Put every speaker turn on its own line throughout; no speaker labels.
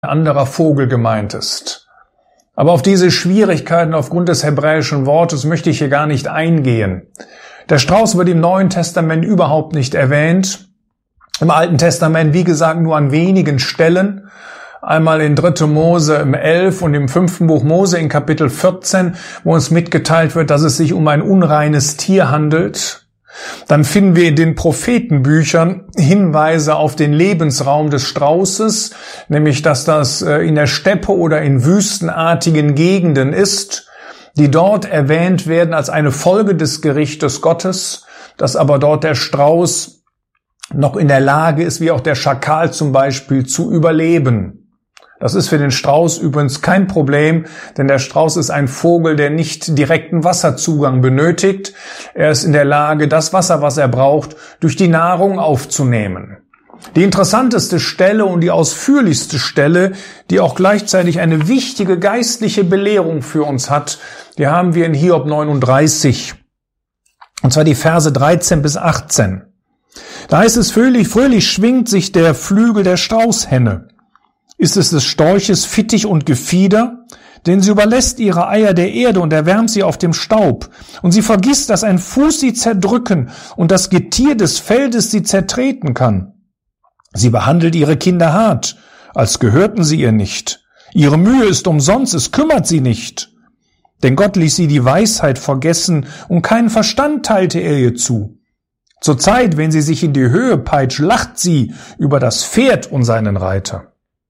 anderer Vogel gemeint ist. Aber auf diese Schwierigkeiten aufgrund des hebräischen Wortes möchte ich hier gar nicht eingehen. Der Strauß wird im Neuen Testament überhaupt nicht erwähnt. Im Alten Testament, wie gesagt, nur an wenigen Stellen. Einmal in 3. Mose im 11 und im 5. Buch Mose in Kapitel 14, wo uns mitgeteilt wird, dass es sich um ein unreines Tier handelt. Dann finden wir in den Prophetenbüchern Hinweise auf den Lebensraum des Straußes, nämlich dass das in der Steppe oder in wüstenartigen Gegenden ist, die dort erwähnt werden als eine Folge des Gerichtes Gottes, dass aber dort der Strauß noch in der Lage ist, wie auch der Schakal zum Beispiel, zu überleben. Das ist für den Strauß übrigens kein Problem, denn der Strauß ist ein Vogel, der nicht direkten Wasserzugang benötigt. Er ist in der Lage, das Wasser, was er braucht, durch die Nahrung aufzunehmen. Die interessanteste Stelle und die ausführlichste Stelle, die auch gleichzeitig eine wichtige geistliche Belehrung für uns hat, die haben wir in Hiob 39. Und zwar die Verse 13 bis 18. Da heißt es, fröhlich schwingt sich der Flügel der Straußhenne. Ist es des Storches Fittich und Gefieder? Denn sie überlässt ihre Eier der Erde und erwärmt sie auf dem Staub. Und sie vergisst, dass ein Fuß sie zerdrücken und das Getier des Feldes sie zertreten kann. Sie behandelt ihre Kinder hart, als gehörten sie ihr nicht. Ihre Mühe ist umsonst, es kümmert sie nicht. Denn Gott ließ sie die Weisheit vergessen und keinen Verstand teilte er ihr zu. Zur Zeit, wenn sie sich in die Höhe peitscht, lacht sie über das Pferd und seinen Reiter.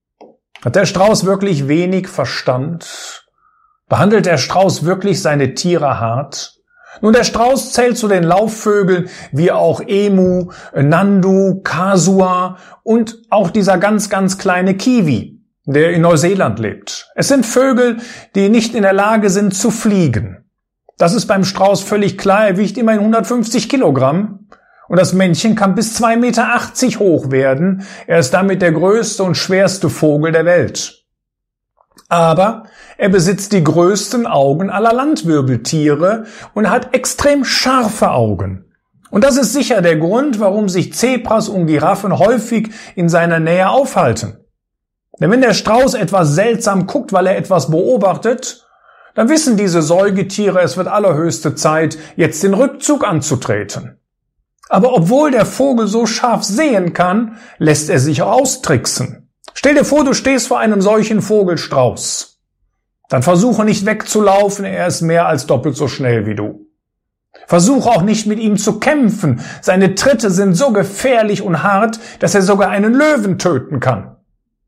Hat der Strauß wirklich wenig Verstand? Behandelt der Strauß wirklich seine Tiere hart? Nun, der Strauß zählt zu den Laufvögeln wie auch Emu, Nandu, Kasua und auch dieser ganz kleine Kiwi, der in Neuseeland lebt. Es sind Vögel, die nicht in der Lage sind zu fliegen. Das ist beim Strauß völlig klar. Er wiegt immerhin 150 Kilogramm. Und das Männchen kann bis 2,80 Meter hoch werden. Er ist damit der größte und schwerste Vogel der Welt. Aber er besitzt die größten Augen aller Landwirbeltiere und hat extrem scharfe Augen. Und das ist sicher der Grund, warum sich Zebras und Giraffen häufig in seiner Nähe aufhalten. Denn wenn der Strauß etwas seltsam guckt, weil er etwas beobachtet, dann wissen diese Säugetiere, es wird allerhöchste Zeit, jetzt den Rückzug anzutreten. Aber obwohl der Vogel so scharf sehen kann, lässt er sich auch austricksen. Stell dir vor, du stehst vor einem solchen Vogelstrauß. Dann versuche nicht wegzulaufen, er ist mehr als doppelt so schnell wie du. Versuche auch nicht mit ihm zu kämpfen. Seine Tritte sind so gefährlich und hart, dass er sogar einen Löwen töten kann.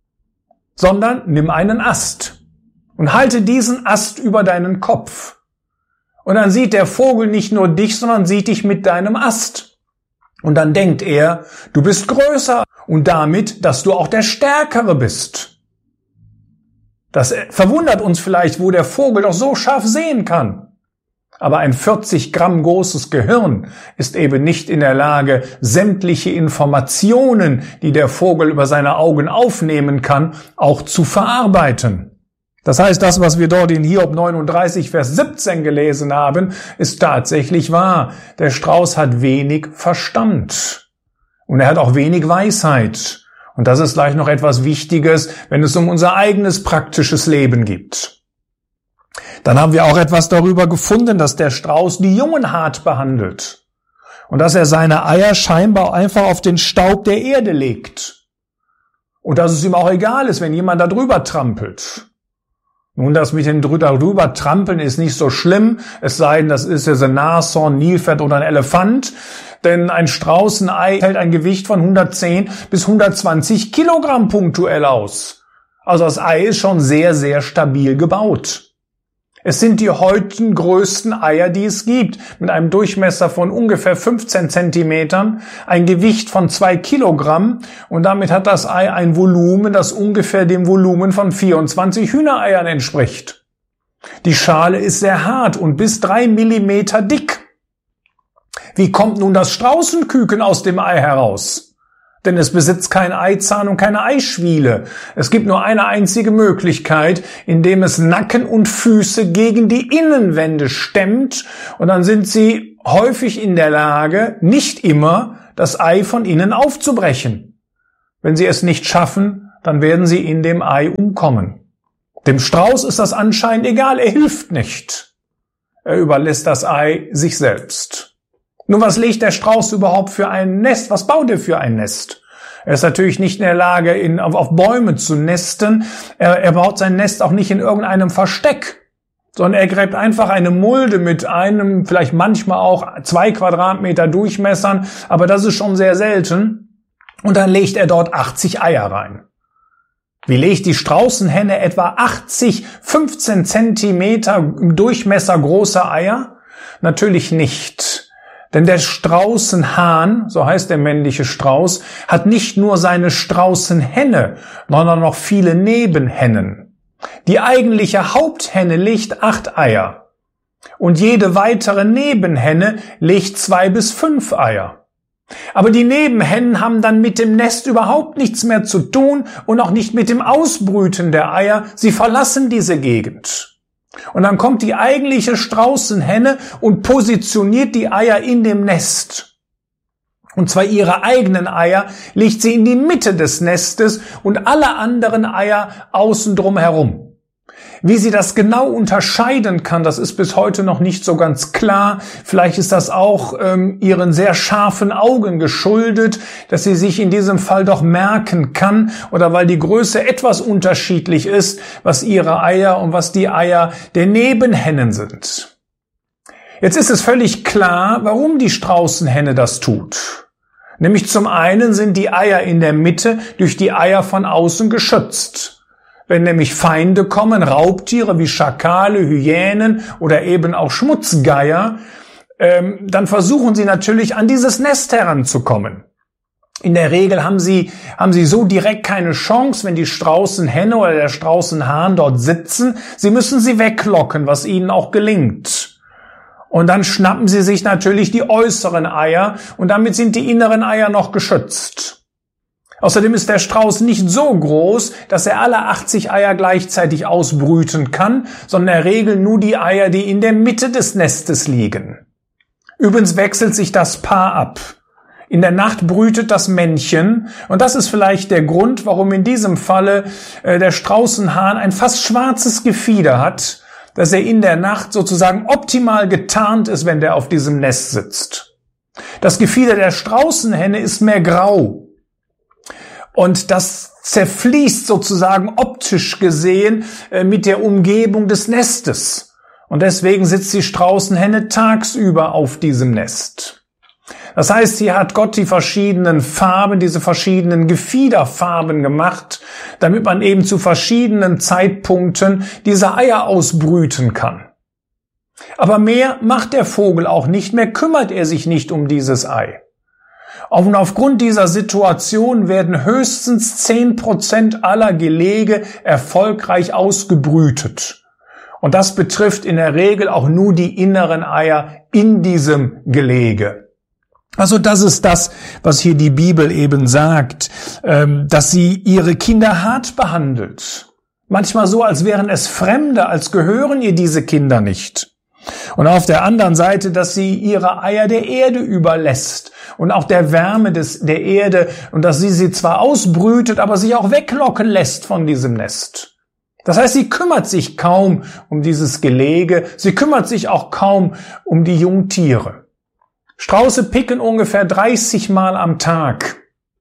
Sondern nimm einen Ast und halte diesen Ast über deinen Kopf. Und dann sieht der Vogel nicht nur dich, sondern sieht dich mit deinem Ast. Und dann denkt er, du bist größer und damit, dass du auch der Stärkere bist. Das verwundert uns vielleicht, wo der Vogel doch so scharf sehen kann. Aber ein 40 Gramm großes Gehirn ist eben nicht in der Lage, sämtliche Informationen, die der Vogel über seine Augen aufnehmen kann, auch zu verarbeiten. Das heißt, das, was wir dort in Hiob 39, Vers 17 gelesen haben, ist tatsächlich wahr. Der Strauß hat wenig Verstand. Und er hat auch wenig Weisheit. Und das ist gleich noch etwas Wichtiges, wenn es um unser eigenes praktisches Leben geht. Dann haben wir auch etwas darüber gefunden, dass der Strauß die Jungen hart behandelt. Und dass er seine Eier scheinbar einfach auf den Staub der Erde legt. Und dass es ihm auch egal ist, wenn jemand da drüber trampelt. Nun, das mit dem drüber trampeln ist nicht so schlimm, es sei denn, das ist jetzt ein Nashorn, Nilpferd oder ein Elefant, denn ein Strauß, ein Ei, hält ein Gewicht von 110 bis 120 Kilogramm punktuell aus. Also das Ei ist schon sehr stabil gebaut. Es sind die heutigen größten Eier, die es gibt, mit einem Durchmesser von ungefähr 15 Zentimetern, ein Gewicht von 2 Kilogramm und damit hat das Ei ein Volumen, das ungefähr dem Volumen von 24 Hühnereiern entspricht. Die Schale ist sehr hart und bis 3 Millimeter dick. Wie kommt nun das Straußenküken aus dem Ei heraus? Denn es besitzt keinen Eizahn und keine Eischwiele. Es gibt nur eine einzige Möglichkeit, indem es Nacken und Füße gegen die Innenwände stemmt. Und dann sind sie häufig in der Lage, nicht immer, das Ei von innen aufzubrechen. Wenn sie es nicht schaffen, dann werden sie in dem Ei umkommen. Dem Strauß ist das anscheinend egal, er hilft nicht. Er überlässt das Ei sich selbst. Nun, was legt der Strauß überhaupt für ein Nest? Was baut er für ein Nest? Er ist natürlich nicht in der Lage, auf Bäume zu nesten. Er baut sein Nest auch nicht in irgendeinem Versteck, sondern er gräbt einfach eine Mulde mit einem, vielleicht manchmal auch 2 Quadratmeter Durchmessern, aber das ist schon sehr selten. Und dann legt er dort 80 Eier rein. Wie legt die Straußenhenne etwa 80, 15 Zentimeter Durchmesser große Eier? Natürlich nicht. Denn der Straußenhahn, so heißt der männliche Strauß, hat nicht nur seine Straußenhenne, sondern noch viele Nebenhennen. Die eigentliche Haupthenne legt 8 Eier. Und jede weitere Nebenhenne legt 2 bis 5 Eier. Aber die Nebenhennen haben dann mit dem Nest überhaupt nichts mehr zu tun und auch nicht mit dem Ausbrüten der Eier. Sie verlassen diese Gegend. Und dann kommt die eigentliche Straußenhenne und positioniert die Eier in dem Nest. Und zwar ihre eigenen Eier legt sie in die Mitte des Nestes und alle anderen Eier außen drum herum. Wie sie das genau unterscheiden kann, das ist bis heute noch nicht so ganz klar. Vielleicht ist das auch ihren sehr scharfen Augen geschuldet, dass sie sich in diesem Fall doch merken kann oder weil die Größe etwas unterschiedlich ist, was ihre Eier und was die Eier der Nebenhennen sind. Jetzt ist es völlig klar, warum die Straußenhenne das tut. Nämlich zum einen sind die Eier in der Mitte durch die Eier von außen geschützt. Wenn nämlich Feinde kommen, Raubtiere wie Schakale, Hyänen oder eben auch Schmutzgeier, dann versuchen sie natürlich an dieses Nest heranzukommen. In der Regel haben sie so direkt keine Chance, wenn die Straußenhenne oder der Straußenhahn dort sitzen. Sie müssen sie weglocken, was ihnen auch gelingt. Und dann schnappen sie sich natürlich die äußeren Eier und damit sind die inneren Eier noch geschützt. Außerdem ist der Strauß nicht so groß, dass er alle 80 Eier gleichzeitig ausbrüten kann, sondern er regelt nur die Eier, die in der Mitte des Nestes liegen. Übrigens wechselt sich das Paar ab. In der Nacht brütet das Männchen und das ist vielleicht der Grund, warum in diesem Falle der Straußenhahn ein fast schwarzes Gefieder hat, dass er in der Nacht sozusagen optimal getarnt ist, wenn der auf diesem Nest sitzt. Das Gefieder der Straußenhenne ist mehr grau. Und das zerfließt sozusagen optisch gesehen mit der Umgebung des Nestes. Und deswegen sitzt die Straußenhenne tagsüber auf diesem Nest. Das heißt, hier hat Gott die verschiedenen Farben, diese verschiedenen Gefiederfarben gemacht, damit man eben zu verschiedenen Zeitpunkten diese Eier ausbrüten kann. Aber mehr macht der Vogel auch nicht, mehr kümmert er sich nicht um dieses Ei. Und aufgrund dieser Situation werden höchstens 10% aller Gelege erfolgreich ausgebrütet. Und das betrifft in der Regel auch nur die inneren Eier in diesem Gelege. Also das ist das, was hier die Bibel eben sagt, dass sie ihre Kinder hart behandelt. Manchmal so, als wären es Fremde, als gehören ihr diese Kinder nicht. Und auf der anderen Seite, dass sie ihre Eier der Erde überlässt und auch der Wärme der Erde und dass sie zwar ausbrütet, aber sich auch weglocken lässt von diesem Nest. Das heißt, sie kümmert sich kaum um dieses Gelege, sie kümmert sich auch kaum um die Jungtiere. Strauße picken ungefähr 30 Mal am Tag,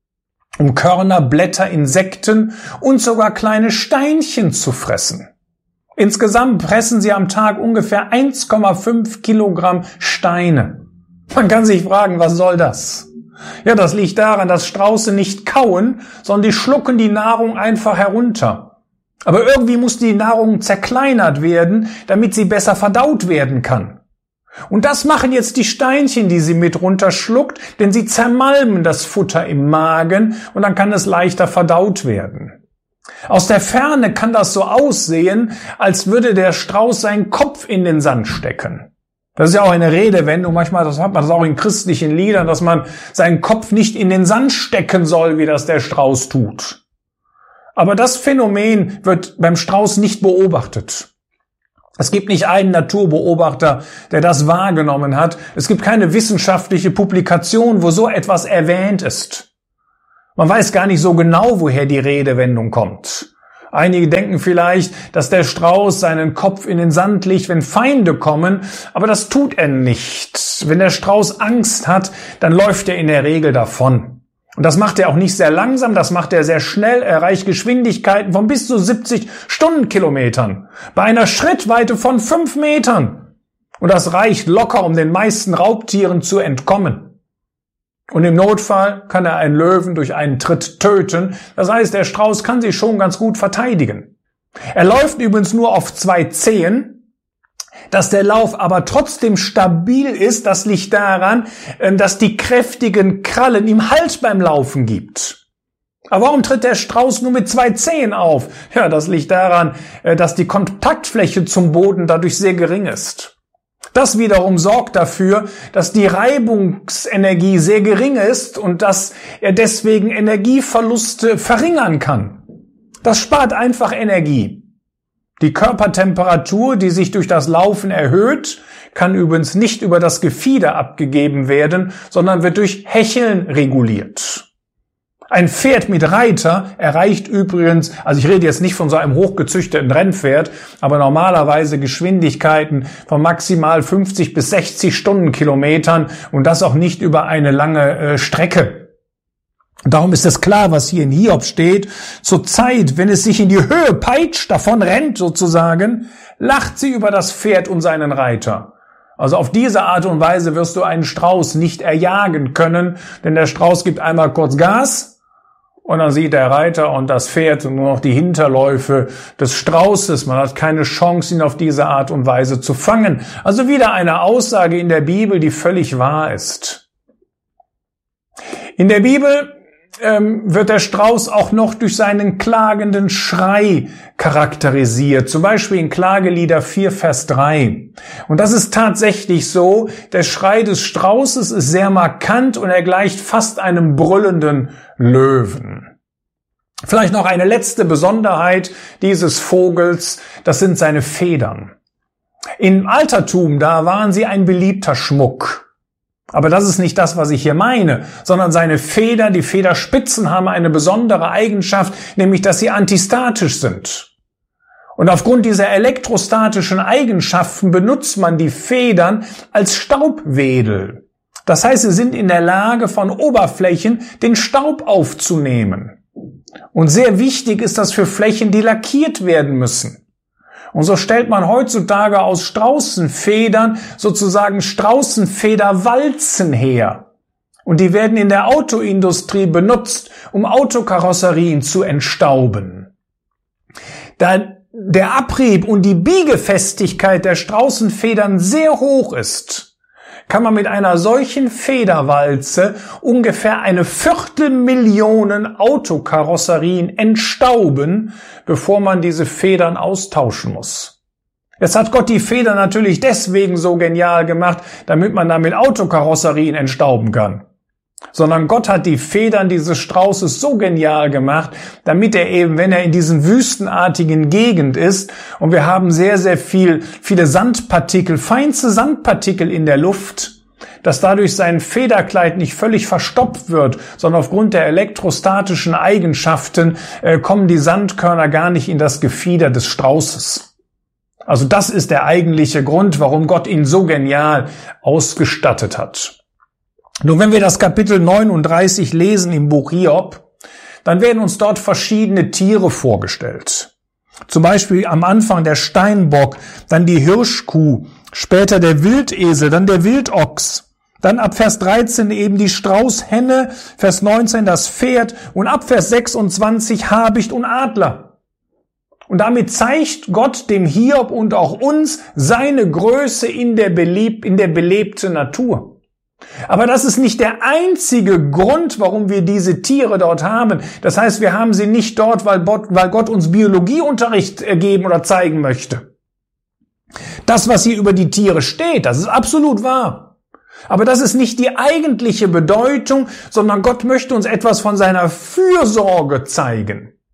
um Körner, Blätter, Insekten und sogar kleine Steinchen zu fressen. Insgesamt fressen sie am Tag ungefähr 1,5 Kilogramm Steine. Man kann sich fragen, was soll das? Ja, das liegt daran, dass Strauße nicht kauen, sondern die schlucken die Nahrung einfach herunter. Aber irgendwie muss die Nahrung zerkleinert werden, damit sie besser verdaut werden kann. Und das machen jetzt die Steinchen, die sie mit runterschluckt, denn sie zermalmen das Futter im Magen und dann kann es leichter verdaut werden. Aus der Ferne kann das so aussehen, als würde der Strauß seinen Kopf in den Sand stecken. Das ist ja auch eine Redewendung, manchmal hat man das auch in christlichen Liedern, dass man seinen Kopf nicht in den Sand stecken soll, wie das der Strauß tut. Aber das Phänomen wird beim Strauß nicht beobachtet. Es gibt nicht einen Naturbeobachter, der das wahrgenommen hat. Es gibt keine wissenschaftliche Publikation, wo so etwas erwähnt ist. Man weiß gar nicht so genau, woher die Redewendung kommt. Einige denken vielleicht, dass der Strauß seinen Kopf in den Sand legt, wenn Feinde kommen, aber das tut er nicht. Wenn der Strauß Angst hat, dann läuft er in der Regel davon. Und das macht er auch nicht sehr langsam, das macht er sehr schnell, er erreicht Geschwindigkeiten von bis zu 70 Stundenkilometern, bei einer Schrittweite von 5 Metern. Und das reicht locker, um den meisten Raubtieren zu entkommen. Und im Notfall kann er einen Löwen durch einen Tritt töten. Das heißt, der Strauß kann sich schon ganz gut verteidigen. Er läuft übrigens nur auf 2 Zehen. Dass der Lauf aber trotzdem stabil ist, das liegt daran, dass die kräftigen Krallen ihm Halt beim Laufen gibt. Aber warum tritt der Strauß nur mit 2 Zehen auf? Ja, das liegt daran, dass die Kontaktfläche zum Boden dadurch sehr gering ist. Das wiederum sorgt dafür, dass die Reibungsenergie sehr gering ist und dass er deswegen Energieverluste verringern kann. Das spart einfach Energie. Die Körpertemperatur, die sich durch das Laufen erhöht, kann übrigens nicht über das Gefieder abgegeben werden, sondern wird durch Hecheln reguliert. Ein Pferd mit Reiter erreicht übrigens, also ich rede jetzt nicht von so einem hochgezüchteten Rennpferd, aber normalerweise Geschwindigkeiten von maximal 50 bis 60 Stundenkilometern und das auch nicht über eine lange Strecke. Darum ist es klar, was hier in Hiob steht. Zur Zeit, wenn es sich in die Höhe peitscht, davon rennt sozusagen, lacht sie über das Pferd und seinen Reiter. Also auf diese Art und Weise wirst du einen Strauß nicht erjagen können, denn der Strauß gibt einmal kurz Gas und dann sieht der Reiter und das Pferd nur noch die Hinterläufe des Straußes. Man hat keine Chance, ihn auf diese Art und Weise zu fangen. Also wieder eine Aussage in der Bibel, die völlig wahr ist. In der Bibel wird der Strauß auch noch durch seinen klagenden Schrei charakterisiert. Zum Beispiel in Klagelieder 4, Vers 3. Und das ist tatsächlich so. Der Schrei des Straußes ist sehr markant und er gleicht fast einem brüllenden Löwen. Vielleicht noch eine letzte Besonderheit dieses Vogels. Das sind seine Federn. Im Altertum, da waren sie ein beliebter Schmuck. Aber das ist nicht das, was ich hier meine, sondern seine Federn, die Federspitzen haben eine besondere Eigenschaft, nämlich dass sie antistatisch sind. Und aufgrund dieser elektrostatischen Eigenschaften benutzt man die Federn als Staubwedel. Das heißt, sie sind in der Lage, von Oberflächen den Staub aufzunehmen. Und sehr wichtig ist das für Flächen, die lackiert werden müssen. Und so stellt man heutzutage aus Straußenfedern sozusagen Straußenfederwalzen her. Und die werden in der Autoindustrie benutzt, um Autokarosserien zu entstauben. Da der Abrieb und die Biegefestigkeit der Straußenfedern sehr hoch ist, kann man mit einer solchen Federwalze ungefähr 250.000 Autokarosserien entstauben, bevor man diese Federn austauschen muss. Jetzt hat Gott die Federn natürlich deswegen so genial gemacht, damit man damit Autokarosserien entstauben kann. Sondern Gott hat die Federn dieses Straußes so genial gemacht, damit er eben, wenn er in diesen wüstenartigen Gegend ist, und wir haben sehr, sehr viele Sandpartikel, feinste Sandpartikel in der Luft, dass dadurch sein Federkleid nicht völlig verstopft wird, sondern aufgrund der elektrostatischen Eigenschaften kommen die Sandkörner gar nicht in das Gefieder des Straußes. Also das ist der eigentliche Grund, warum Gott ihn so genial ausgestattet hat. Nun, wenn wir das Kapitel 39 lesen im Buch Hiob, dann werden uns dort verschiedene Tiere vorgestellt. Zum Beispiel am Anfang der Steinbock, dann die Hirschkuh, später der Wildesel, dann der Wildochs, dann ab Vers 13 eben die Straußhenne, Vers 19 das Pferd und ab Vers 26 Habicht und Adler. Und damit zeigt Gott dem Hiob und auch uns seine Größe in der belebten Natur. Aber das ist nicht der einzige Grund, warum wir diese Tiere dort haben. Das heißt, wir haben sie nicht dort, weil Gott uns Biologieunterricht geben oder zeigen möchte. Das, was hier über die Tiere steht, das ist absolut wahr. Aber das ist nicht die eigentliche Bedeutung, sondern Gott möchte uns etwas von seiner Fürsorge zeigen.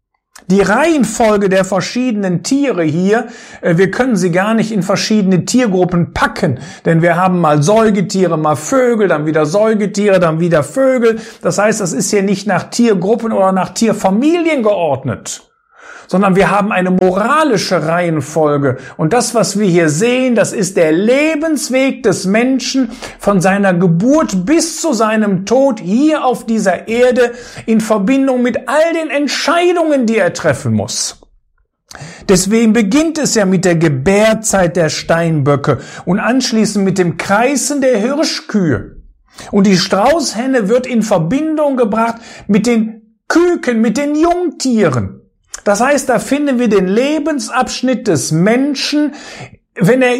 Die Reihenfolge der verschiedenen Tiere hier, wir können sie gar nicht in verschiedene Tiergruppen packen, denn wir haben mal Säugetiere, mal Vögel, dann wieder Säugetiere, dann wieder Vögel. Das heißt, das ist hier nicht nach Tiergruppen oder nach Tierfamilien geordnet, sondern wir haben eine moralische Reihenfolge. Und das, was wir hier sehen, das ist der Lebensweg des Menschen von seiner Geburt bis zu seinem Tod hier auf dieser Erde in Verbindung mit all den Entscheidungen, die er treffen muss. Deswegen beginnt es ja mit der Gebärzeit der Steinböcke und anschließend mit dem Kreisen der Hirschkühe. Und die Straußhenne wird in Verbindung gebracht mit den Küken, mit den Jungtieren. Das heißt, da finden wir den Lebensabschnitt des Menschen, wenn er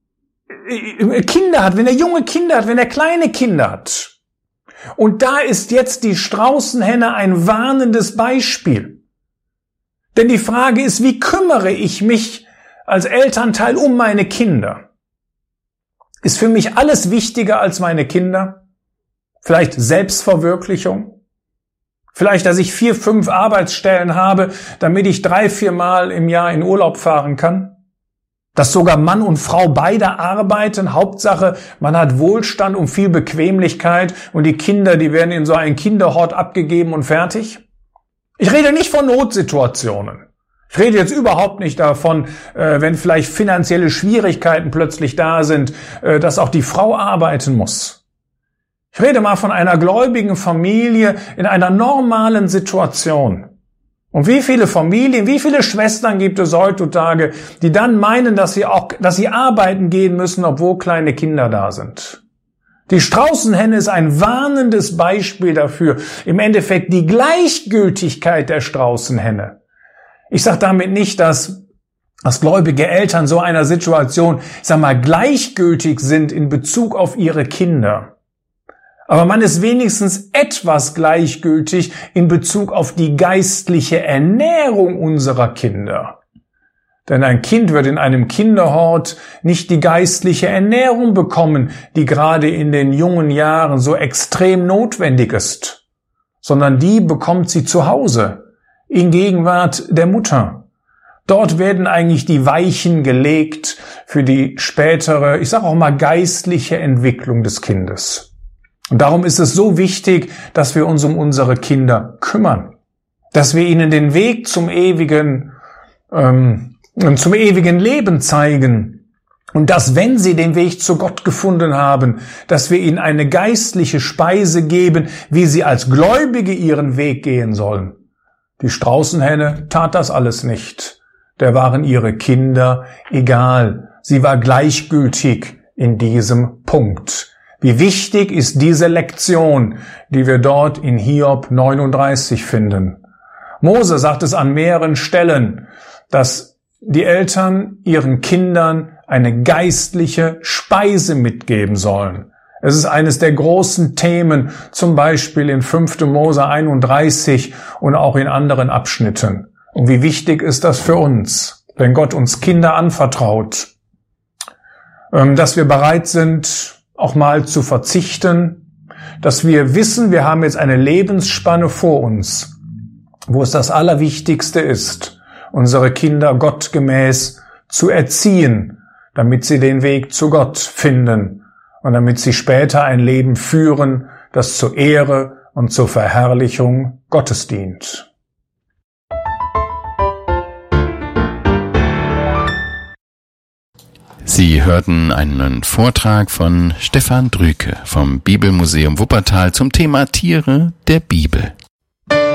Kinder hat, wenn er junge Kinder hat, wenn er kleine Kinder hat. Und da ist jetzt die Straußenhenne ein warnendes Beispiel. Denn die Frage ist, wie kümmere ich mich als Elternteil um meine Kinder? Ist für mich alles wichtiger als meine Kinder? Vielleicht Selbstverwirklichung? Vielleicht, dass ich 4, 5 Arbeitsstellen habe, damit ich 3, 4 Mal im Jahr in Urlaub fahren kann. Dass sogar Mann und Frau beide arbeiten. Hauptsache, man hat Wohlstand und viel Bequemlichkeit und die Kinder, die werden in so einen Kinderhort abgegeben und fertig. Ich rede nicht von Notsituationen. Ich rede jetzt überhaupt nicht davon, wenn vielleicht finanzielle Schwierigkeiten plötzlich da sind, dass auch die Frau arbeiten muss. Ich rede mal von einer gläubigen Familie in einer normalen Situation. Und wie viele Familien, wie viele Schwestern gibt es heutzutage, die dann meinen, dass sie arbeiten gehen müssen, obwohl kleine Kinder da sind? Die Straußenhenne ist ein warnendes Beispiel dafür. Im Endeffekt die Gleichgültigkeit der Straußenhenne. Ich sage damit nicht, dass gläubige Eltern so einer Situation, gleichgültig sind in Bezug auf ihre Kinder. Aber man ist wenigstens etwas gleichgültig in Bezug auf die geistliche Ernährung unserer Kinder. Denn ein Kind wird in einem Kinderhort nicht die geistliche Ernährung bekommen, die gerade in den jungen Jahren so extrem notwendig ist, sondern die bekommt sie zu Hause, in Gegenwart der Mutter. Dort werden eigentlich die Weichen gelegt für die spätere, ich sage auch mal, geistliche Entwicklung des Kindes. Und darum ist es so wichtig, dass wir uns um unsere Kinder kümmern, dass wir ihnen den Weg zum ewigen Leben zeigen und dass, wenn sie den Weg zu Gott gefunden haben, dass wir ihnen eine geistliche Speise geben, wie sie als Gläubige ihren Weg gehen sollen. Die Straußenhenne tat das alles nicht. Der waren ihre Kinder egal. Sie war gleichgültig in diesem Punkt. Wie wichtig ist diese Lektion, die wir dort in Hiob 39 finden. Mose sagt es an mehreren Stellen, dass die Eltern ihren Kindern eine geistliche Speise mitgeben sollen. Es ist eines der großen Themen, zum Beispiel in 5. Mose 31 und auch in anderen Abschnitten. Und wie wichtig ist das für uns, wenn Gott uns Kinder anvertraut, dass wir bereit sind, auch mal zu verzichten, dass wir wissen, wir haben jetzt eine Lebensspanne vor uns, wo es das Allerwichtigste ist, unsere Kinder gottgemäß zu erziehen, damit sie den Weg zu Gott finden und damit sie später ein Leben führen, das zur Ehre und zur Verherrlichung Gottes dient.
Sie hörten einen Vortrag von Stefan Drüke vom Bibelmuseum Wuppertal zum Thema Tiere der Bibel.